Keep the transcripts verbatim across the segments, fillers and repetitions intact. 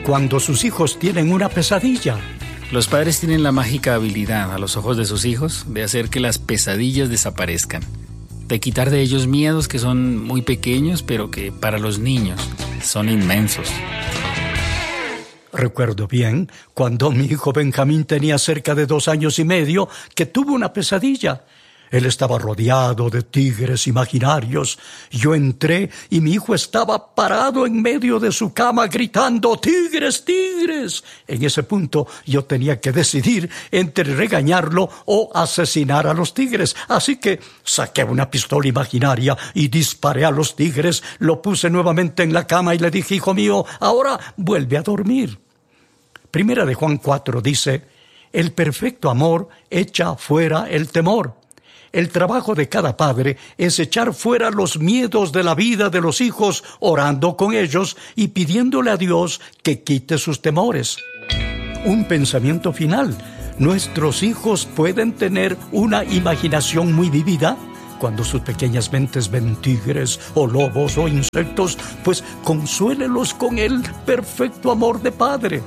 cuando sus hijos tienen una pesadilla? Los padres tienen la mágica habilidad, a los ojos de sus hijos, de hacer que las pesadillas desaparezcan, de quitar de ellos miedos que son muy pequeños, pero que para los niños son inmensos. Recuerdo bien cuando mi hijo Benjamín tenía cerca de dos años y medio que tuvo una pesadilla. Él estaba rodeado de tigres imaginarios. Yo entré y mi hijo estaba parado en medio de su cama gritando ¡Tigres, tigres! En ese punto yo tenía que decidir entre regañarlo o asesinar a los tigres. Así que saqué una pistola imaginaria y disparé a los tigres. Lo puse nuevamente en la cama y le dije: hijo mío, ahora vuelve a dormir. Primera de Juan cuatro dice: el perfecto amor echa fuera el temor. El trabajo de cada padre es echar fuera los miedos de la vida de los hijos, orando con ellos y pidiéndole a Dios que quite sus temores. Un pensamiento final: nuestros hijos pueden tener una imaginación muy vivida. Cuando sus pequeñas mentes ven tigres o lobos o insectos, pues consuélelos con el perfecto amor de padre.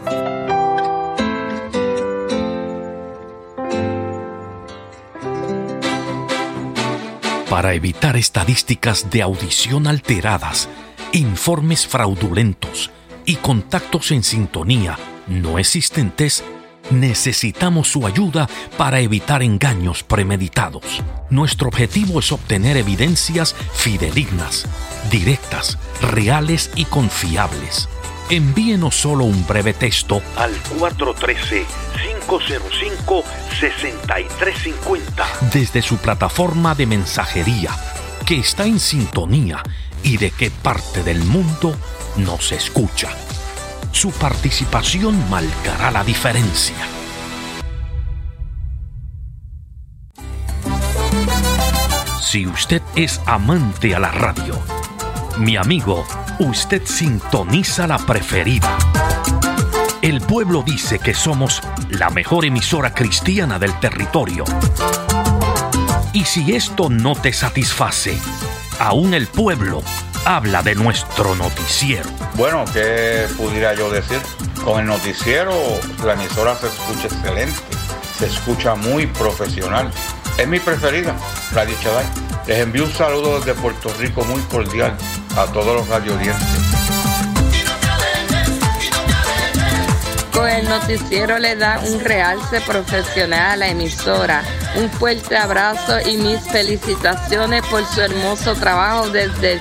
Para evitar estadísticas de audición alteradas, informes fraudulentos y contactos en sintonía no existentes, necesitamos su ayuda para evitar engaños premeditados. Nuestro objetivo es obtener evidencias fidedignas, directas, reales y confiables. Envíenos solo un breve texto al cuatro uno tres, cinco cero cinco, seis tres cinco cero desde su plataforma de mensajería, que está en sintonía y de qué parte del mundo nos escucha. Su participación marcará la diferencia. Si usted es amante a la radio, mi amigo, usted sintoniza la preferida. El pueblo dice que somos la mejor emisora cristiana del territorio. Y si esto no te satisface, aún el pueblo habla de nuestro noticiero. Bueno, ¿qué pudiera yo decir? Con el noticiero, la emisora se escucha excelente, se escucha muy profesional. Es mi preferida, Radio Chaday. Les envío un saludo desde Puerto Rico muy cordial a todos los radioyentes. Con el noticiero le da un realce profesional a la emisora. Un fuerte abrazo y mis felicitaciones por su hermoso trabajo desde